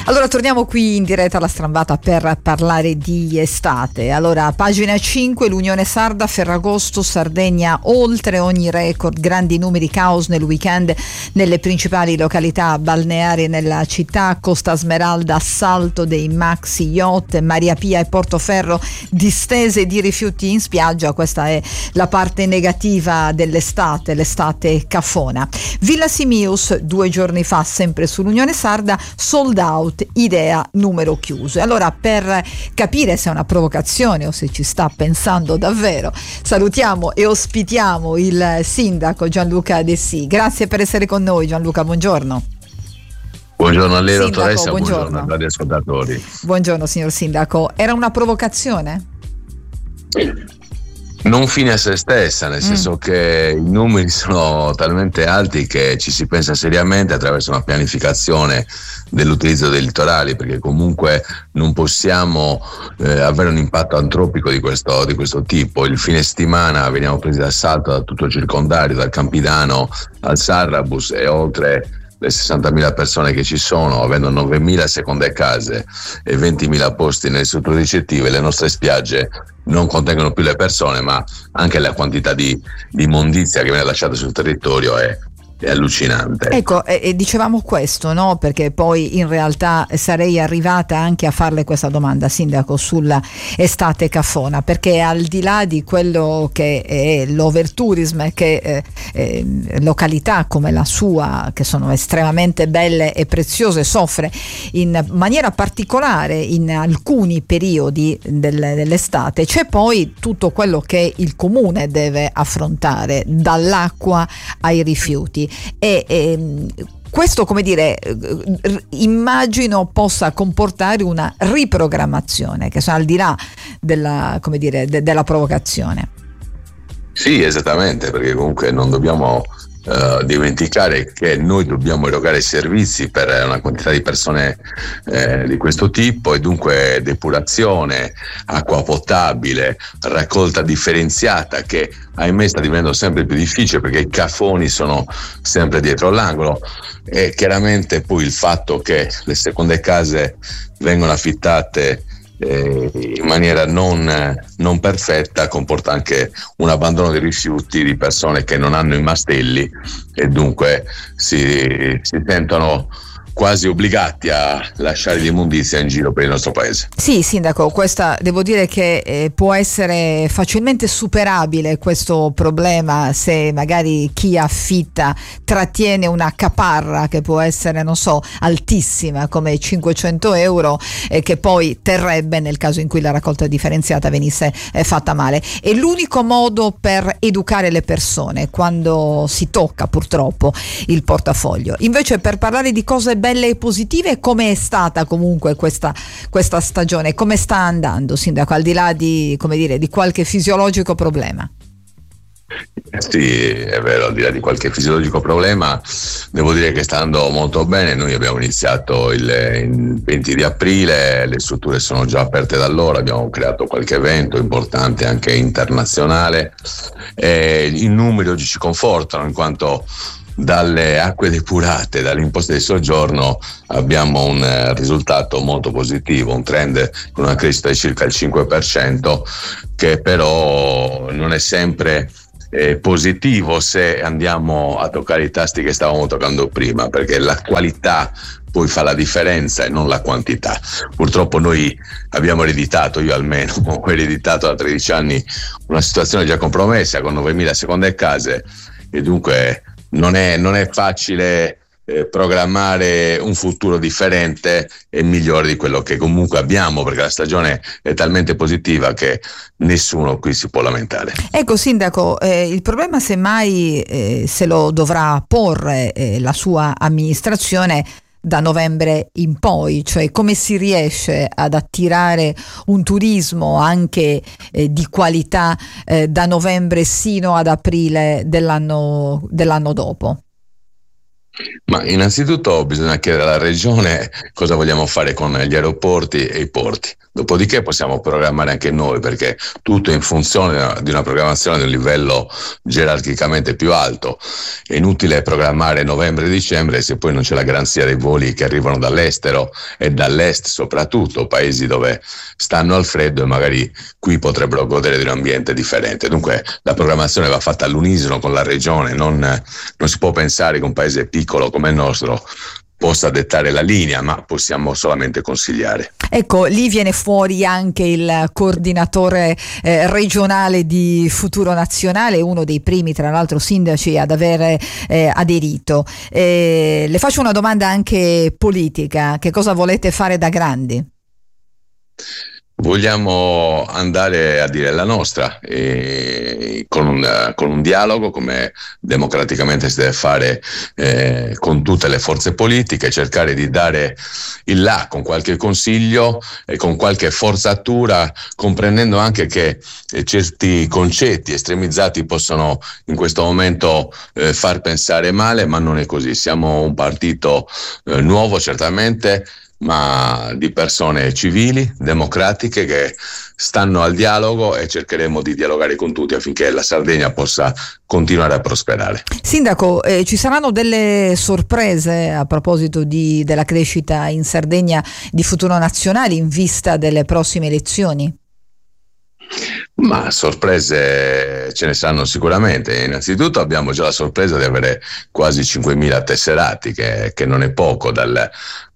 Allora torniamo qui in diretta alla Strambata per parlare di estate. Allora, pagina 5, l'Unione Sarda, Ferragosto, Sardegna oltre ogni record, grandi numeri, caos nel weekend nelle principali località balneari nella città, Costa Smeralda, assalto dei maxi yacht, Maria Pia e Portoferro, distese di rifiuti in spiaggia. Questa è la parte negativa dell'estate, l'estate cafona. Villa Simius 2 giorni fa, sempre sull'Unione Sarda, sold out, idea numero chiuso. Allora, per capire se è una provocazione o se ci sta pensando davvero, salutiamo e ospitiamo il sindaco Gianluca Dessì. Grazie per essere con noi, Gianluca, buongiorno. Buongiorno a lei, Sindaco, dottoressa, buongiorno a tutti gli ascoltatori. Buongiorno signor sindaco, era una provocazione? Non fine a se stessa, nel senso che i numeri sono talmente alti che ci si pensa seriamente attraverso una pianificazione dell'utilizzo dei litorali, perché comunque non possiamo avere un impatto antropico di questo tipo. Il fine settimana veniamo presi d'assalto da tutto il circondario, dal Campidano al Sarrabus, e oltre le 60.000 persone che ci sono, avendo 9.000 seconde case e 20.000 posti nelle strutture ricettive, le nostre spiagge non contengono più le persone, ma anche la quantità di immondizia che viene lasciata sul territorio è allucinante. Ecco, dicevamo questo, no? Perché poi in realtà sarei arrivata anche a farle questa domanda, sindaco, sulla estate cafona, perché al di là di quello che è l'overtourism, che località come la sua, che sono estremamente belle e preziose, soffre in maniera particolare in alcuni periodi dell'estate, c'è poi tutto quello che il comune deve affrontare, dall'acqua ai rifiuti. E questo, come dire, immagino possa comportare una riprogrammazione che sono al di là della, come dire, della provocazione. Sì, esattamente, perché comunque non dobbiamo dimenticare che noi dobbiamo erogare servizi per una quantità di persone di questo tipo, e dunque depurazione, acqua potabile, raccolta differenziata, che ahimè sta diventando sempre più difficile perché i cafoni sono sempre dietro l'angolo, e chiaramente poi il fatto che le seconde case vengono affittate in maniera non perfetta comporta anche un abbandono dei rifiuti di persone che non hanno i mastelli, e dunque si sentono quasi obbligati a lasciare l'immondizia in giro per il nostro paese. Sì, sindaco, questa devo dire che può essere facilmente superabile questo problema se magari chi affitta trattiene una caparra che può essere, non so, altissima come 500 euro, che poi terrebbe nel caso in cui la raccolta differenziata venisse fatta male. È l'unico modo per educare le persone quando si tocca purtroppo il portafoglio. Invece, per parlare di cose belle e positive, come è stata comunque questa stagione, come sta andando, sindaco, al di là di, come dire, di qualche fisiologico problema? Sì, è vero, al di là di qualche fisiologico problema devo dire che sta andando molto bene. Noi abbiamo iniziato il 20 di aprile, le strutture sono già aperte da allora, abbiamo creato qualche evento importante anche internazionale, e i numeri oggi ci confortano, in quanto dalle acque depurate, dalle imposte di soggiorno abbiamo un risultato molto positivo, un trend con una crescita di circa il 5%, che però non è sempre positivo se andiamo a toccare i tasti che stavamo toccando prima, perché la qualità poi fa la differenza e non la quantità. Purtroppo noi abbiamo ereditato, io almeno ho ereditato da 13 anni una situazione già compromessa con 9.000 seconde case, e dunque non è facile programmare un futuro differente e migliore di quello che comunque abbiamo, perché la stagione è talmente positiva che nessuno qui si può lamentare. Ecco, sindaco, il problema semmai se lo dovrà porre la sua amministrazione da novembre in poi, cioè come si riesce ad attirare un turismo anche di qualità da novembre sino ad aprile dell'anno dopo? Ma innanzitutto bisogna chiedere alla regione cosa vogliamo fare con gli aeroporti e i porti. Dopodiché possiamo programmare anche noi, perché tutto è in funzione di una programmazione di un livello gerarchicamente più alto. È inutile programmare novembre e dicembre se poi non c'è la garanzia dei voli che arrivano dall'estero e dall'est soprattutto, paesi dove stanno al freddo e magari qui potrebbero godere di un ambiente differente. Dunque la programmazione va fatta all'unisono con la regione, non si può pensare che un paese piccolo come il nostro possa dettare la linea, ma possiamo solamente consigliare. Ecco, lì viene fuori anche il coordinatore regionale di Futuro Nazionale, uno dei primi tra l'altro sindaci ad avere aderito. Le faccio una domanda anche politica: che cosa volete fare da grandi? Vogliamo andare a dire la nostra con un dialogo, come democraticamente si deve fare con tutte le forze politiche, cercare di dare il là con qualche consiglio e con qualche forzatura, comprendendo anche che certi concetti estremizzati possono in questo momento far pensare male, ma non è così. Siamo un partito nuovo certamente, ma di persone civili, democratiche, che stanno al dialogo, e cercheremo di dialogare con tutti affinché la Sardegna possa continuare a prosperare. Sindaco, ci saranno delle sorprese a proposito della crescita in Sardegna di Futuro Nazionale in vista delle prossime elezioni? Ma sorprese ce ne saranno sicuramente. Innanzitutto abbiamo già la sorpresa di avere quasi 5.000 tesserati, che non è poco dal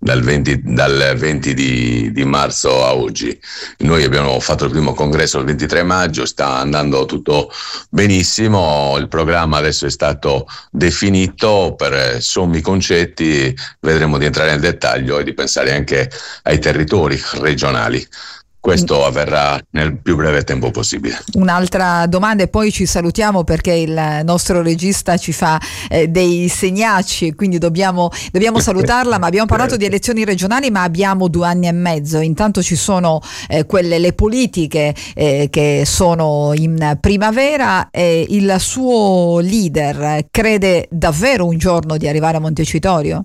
20 di marzo a oggi. Noi abbiamo fatto il primo congresso il 23 maggio, sta andando tutto benissimo, il programma adesso è stato definito per sommi concetti, vedremo di entrare nel dettaglio e di pensare anche ai territori regionali. Questo avverrà nel più breve tempo possibile. Un'altra domanda e poi ci salutiamo, perché il nostro regista ci fa dei segnacci, quindi dobbiamo salutarla, ma abbiamo parlato di elezioni regionali, ma abbiamo 2 anni e mezzo. Intanto ci sono le politiche che sono in primavera, e il suo leader crede davvero un giorno di arrivare a Montecitorio?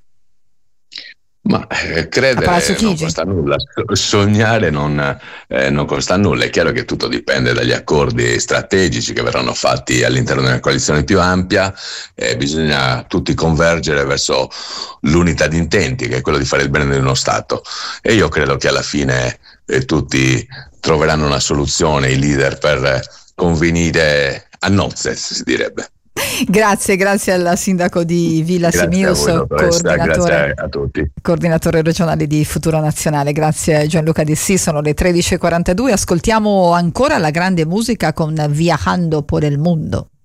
Ma credere non costa nulla, sognare non costa nulla. È chiaro che tutto dipende dagli accordi strategici che verranno fatti all'interno di una coalizione più ampia, bisogna tutti convergere verso l'unità di intenti, che è quello di fare il bene di uno Stato, e io credo che alla fine tutti troveranno una soluzione, i leader, per convenire a nozze, si direbbe. Grazie al sindaco di Villa Simius, coordinatore regionale di Futuro Nazionale. Grazie Gianluca Dessì. Sono le 13:42. Ascoltiamo ancora la grande musica con Viajando por el Mundo.